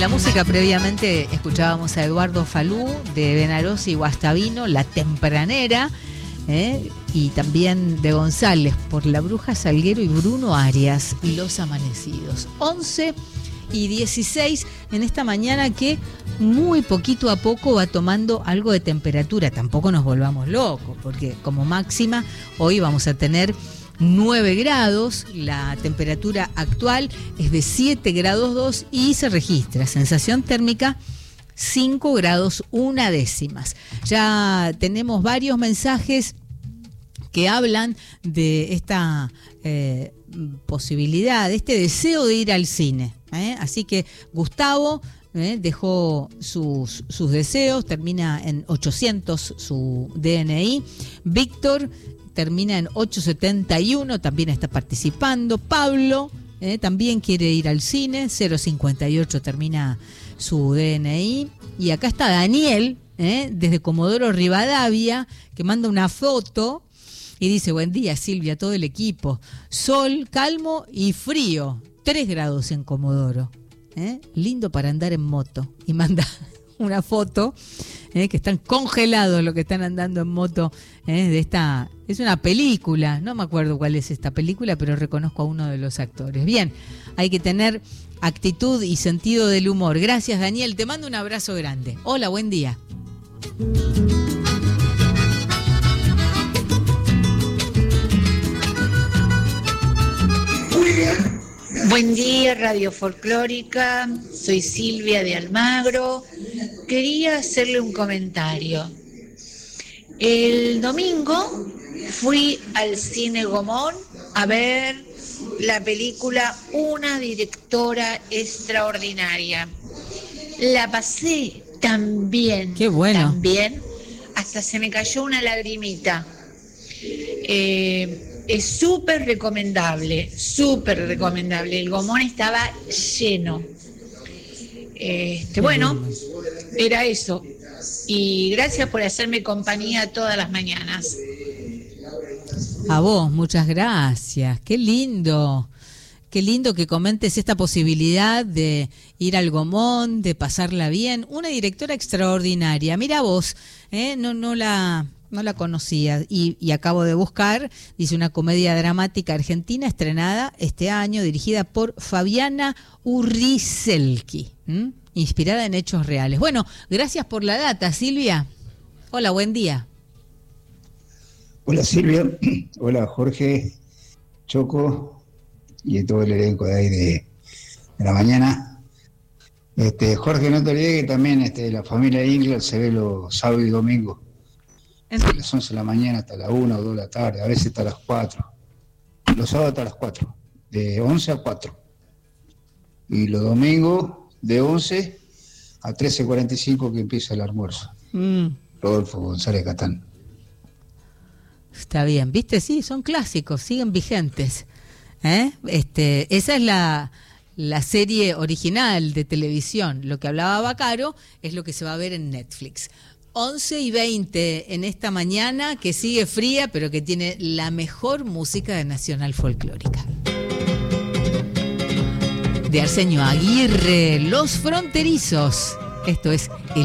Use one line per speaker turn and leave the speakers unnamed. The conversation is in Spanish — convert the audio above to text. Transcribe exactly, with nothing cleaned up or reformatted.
la música previamente escuchábamos a Eduardo Falú de Benarosi y Guastavino, La Tempranera, ¿eh? Y también de González, Por la Bruja Salguero, y Bruno Arias, Los Amanecidos. once y dieciséis en esta mañana que muy poquito a poco va tomando algo de temperatura. Tampoco nos volvamos locos, porque como máxima hoy vamos a tener nueve grados, la temperatura actual es de siete grados dos y se registra sensación térmica cinco grados una décimas. Ya tenemos varios mensajes que hablan de esta eh, posibilidad, de este deseo de ir al cine, ¿eh? Así que Gustavo eh, dejó sus, sus deseos, termina en ochocientos su D N I. Víctor termina en ochocientos setenta y uno, también está participando. Pablo eh, también quiere ir al cine, cero cincuenta y ocho termina su D N I. Y acá está Daniel, eh, desde Comodoro Rivadavia, que manda una foto y dice: buen día Silvia, todo el equipo, sol, calmo y frío, tres grados en Comodoro, eh, lindo para andar en moto. Y manda una foto, eh, que están congelados los que están andando en moto, eh, de esta, es una película, no me acuerdo cuál es esta película, pero reconozco a uno de los actores. Bien, hay que tener actitud y sentido del humor. Gracias, Daniel, te mando un abrazo grande. Hola, buen día.
Buen día, Radio Folclórica, soy Silvia de Almagro. Quería hacerle un comentario. El domingo fui al Cine Gomón a ver la película Una directora extraordinaria. La pasé tan bien,
Qué bueno.
tan bien, hasta se me cayó una lagrimita. Eh... Es súper recomendable, súper recomendable. El Gomón estaba lleno. Este, bueno, era eso. Y gracias por hacerme compañía todas las mañanas.
A vos, muchas gracias. Qué lindo. Qué lindo que comentes esta posibilidad de ir al Gomón, de pasarla bien. Una directora extraordinaria. Mira vos, ¿eh? no, no la... No la conocía y, y acabo de buscar, dice una comedia dramática argentina estrenada este año, dirigida por Fabiana Urrizelki, ¿m? Inspirada en hechos reales. Bueno, gracias por la data, Silvia. Hola, buen día.
Hola, Silvia. Hola, Jorge, Choco y todo el elenco de ahí de, de la mañana. Este, Jorge, no te olvides que también este, la familia Ingler se ve los sábados y domingos. De las once de la mañana hasta las una o dos de la tarde, a veces hasta las cuatro. Los sábados hasta las cuatro, de once a cuatro. Y los domingos de once a trece cuarenta y cinco que empieza el almuerzo. Mm. Rodolfo González Catán.
Está bien, ¿viste? Sí, son clásicos, siguen vigentes. ¿Eh? Este, esa es la, la serie original de televisión. Lo que hablaba Bacaro es lo que se va a ver en Netflix. once y veinte en esta mañana que sigue fría, pero que tiene la mejor música de Nacional Folclórica. De Arsenio Aguirre, Los Fronterizos. Esto es el